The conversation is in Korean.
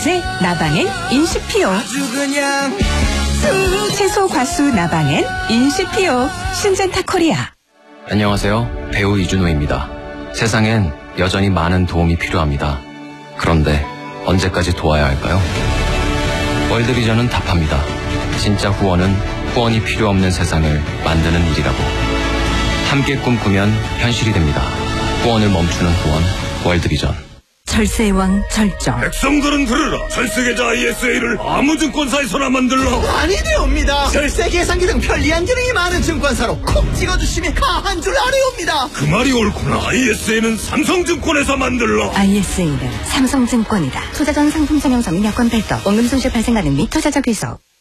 절제 나방엔 인시피오. 아주 그냥 채소 과수 나방엔 인시피오. 신젠타 코리아. 안녕하세요. 배우 이준호입니다. 세상엔 여전히 많은 도움이 필요합니다. 그런데 언제까지 도와야 할까요? 월드비전은 답합니다. 진짜 후원은 후원이 필요 없는 세상을 만드는 일이라고. 함께 꿈꾸면 현실이 됩니다. 후원을 멈추는 후원, 월드비전. 절세의 왕 절정. 백성들은 들으라. 절세계좌 ISA를 아무 증권사에서나 만들라. 아니 되옵니다. 절세 계산기 등 편리한 기능이 많은 증권사로 콕 찍어주시면 가한 줄 아래옵니다. 그 말이 옳구나. ISA는 삼성증권에서 만들라. ISA는 삼성증권이다. 투자 전 상품 선형 서민 여건 발도, 원금 손실 발생 가능 및 투자자 귀속.